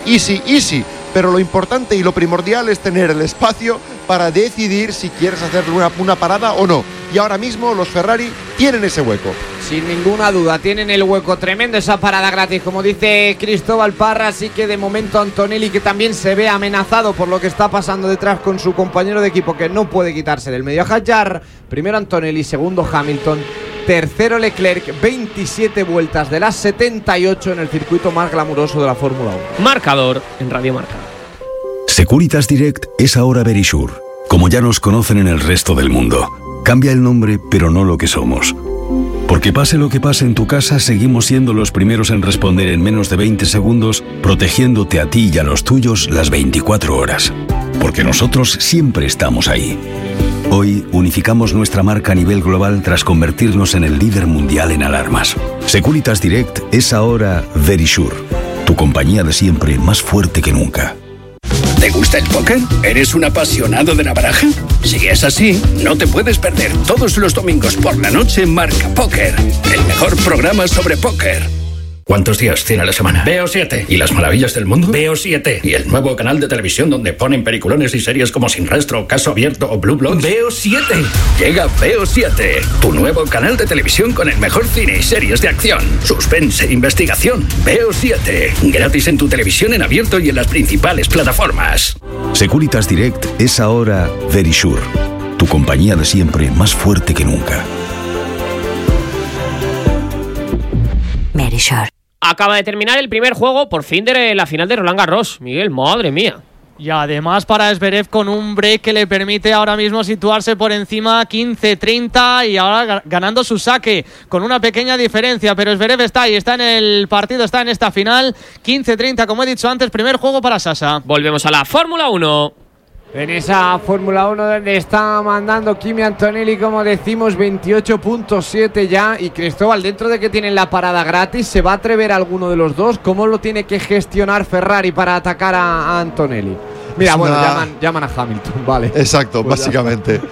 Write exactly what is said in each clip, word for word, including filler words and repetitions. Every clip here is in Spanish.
easy, easy. Pero lo importante y lo primordial es tener el espacio para decidir si quieres hacer una, una parada o no. Y ahora mismo los Ferrari tienen ese hueco. Sin ninguna duda, tienen el hueco tremendo, esa parada gratis, como dice Cristóbal Parra. Así que de momento Antonelli, que también se ve amenazado por lo que está pasando detrás con su compañero de equipo, que no puede quitarse del medio a Hadjar. Primero Antonelli, segundo Hamilton, tercero Leclerc, veintisiete vueltas de las setenta y ocho en el circuito más glamuroso de la Fórmula uno. Marcador en Radio Marca. Securitas Direct es ahora Verisure, como ya nos conocen en el resto del mundo. Cambia el nombre, pero no lo que somos. Porque pase lo que pase en tu casa, seguimos siendo los primeros en responder en menos de veinte segundos, protegiéndote a ti y a los tuyos las veinticuatro horas. Porque nosotros siempre estamos ahí. Hoy unificamos nuestra marca a nivel global tras convertirnos en el líder mundial en alarmas. Securitas Direct es ahora Verisure, tu compañía de siempre más fuerte que nunca. ¿Te gusta el póker? ¿Eres un apasionado de la baraja? Si es así, no te puedes perder todos los domingos por la noche Marca Póker, el mejor programa sobre póker. ¿Cuántos días tiene la semana? Veo siete. ¿Y las maravillas del mundo? Veo siete. ¿Y el nuevo canal de televisión donde ponen peliculones y series como Sin Rastro, Caso Abierto o Blue Bloods? Veo siete. Llega Veo siete, tu nuevo canal de televisión con el mejor cine y series de acción, suspense e investigación. Veo siete. Gratis en tu televisión en abierto y en las principales plataformas. Securitas Direct es ahora Verisure, tu compañía de siempre más fuerte que nunca. Verisure. Acaba de terminar el primer juego, por fin, de la final de Roland Garros. Miguel, madre mía. Y además para Zverev con un break que le permite ahora mismo situarse por encima quince treinta y ahora ganando su saque con una pequeña diferencia, pero Zverev está ahí, está en el partido, está en esta final. Quince treinta, como he dicho antes, primer juego para Sasa. Volvemos a la Fórmula uno. En esa Fórmula uno donde está mandando Kimi Antonelli, como decimos, veintiocho punto siete ya. Y Cristóbal, dentro de que tienen la parada gratis, ¿se va a atrever alguno de los dos? ¿Cómo lo tiene que gestionar Ferrari para atacar a, a Antonelli? Mira, es bueno, una... llaman, llaman a Hamilton, vale. Exacto, pues básicamente.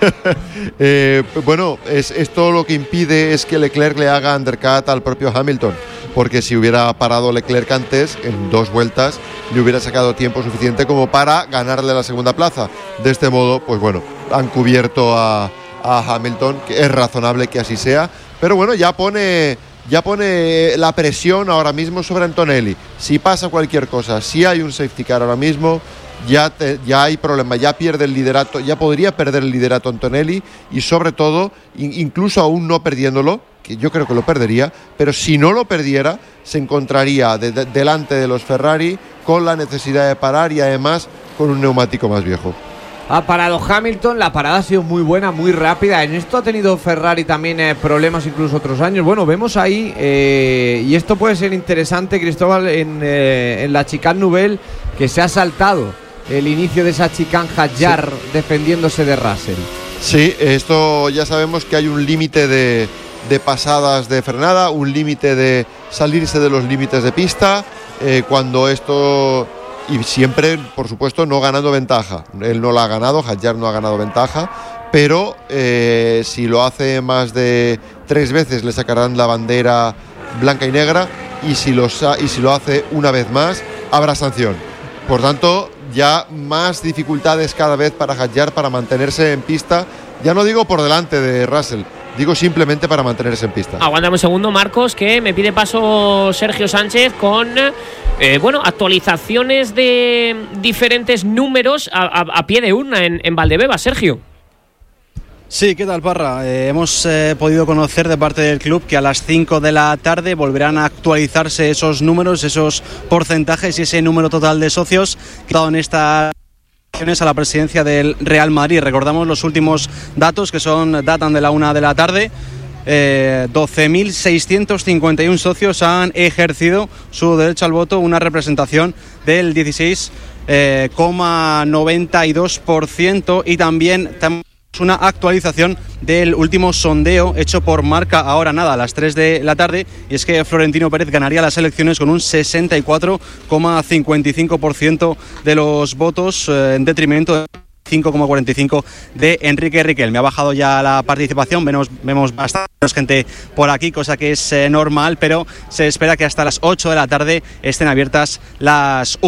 eh, bueno, es, esto lo que impide es que Leclerc le haga undercut al propio Hamilton, porque si hubiera parado Leclerc antes, en dos vueltas, le hubiera sacado tiempo suficiente como para ganarle la segunda plaza. De este modo, pues bueno, han cubierto a, a Hamilton, que es razonable que así sea, pero bueno, ya pone... Ya pone la presión ahora mismo sobre Antonelli. Si pasa cualquier cosa, si hay un safety car ahora mismo, ya, te, ya hay problema, ya pierde el liderato, ya podría perder el liderato Antonelli y sobre todo, in, incluso aún no perdiéndolo, que yo creo que lo perdería, pero si no lo perdiera, se encontraría de, de, delante de los Ferrari con la necesidad de parar y además con un neumático más viejo. Ha parado Hamilton, la parada ha sido muy buena, muy rápida. En esto ha tenido Ferrari también eh, problemas incluso otros años. Bueno, vemos ahí, eh, y esto puede ser interesante, Cristóbal, en, eh, en la chicane Nouvelle, que se ha saltado el inicio de esa chicane Hadjar, sí, defendiéndose de Russell. Sí, esto ya sabemos que hay un límite de, de pasadas de frenada, un límite de salirse de los límites de pista, eh, cuando esto... Y siempre, por supuesto, no ganando ventaja. Él no la ha ganado, Hadjar no ha ganado ventaja, pero eh, si lo hace más de tres veces le sacarán la bandera blanca y negra, y si, lo, y si lo hace una vez más, habrá sanción. Por tanto, ya más dificultades cada vez para Hadjar para mantenerse en pista, ya no digo por delante de Russell, digo simplemente para mantenerse en pista. Aguántame un segundo, Marcos, que me pide paso Sergio Sánchez con eh, bueno, actualizaciones de diferentes números a, a, a pie de urna en, en Valdebebas. Sergio. Sí, ¿qué tal, Parra? Eh, hemos eh, podido conocer de parte del club que a las cinco de la tarde volverán a actualizarse esos números, esos porcentajes y ese número total de socios que ha dado en esta... a la presidencia del Real Madrid. Recordamos los últimos datos que son datan de la una de la tarde. Eh, doce mil seiscientos cincuenta y uno socios han ejercido su derecho al voto, una representación del dieciséis coma noventa y dos por ciento, y también una actualización del último sondeo hecho por Marca ahora nada, a las tres de la tarde, y es que Florentino Pérez ganaría las elecciones con un sesenta y cuatro coma cincuenta y cinco por ciento de los votos, eh, en detrimento de cinco coma cuarenta y cinco de Enrique Riquelme. Ha bajado ya la participación, vemos, vemos bastante gente por aquí, cosa que es eh, normal, pero se espera que hasta las ocho de la tarde estén abiertas las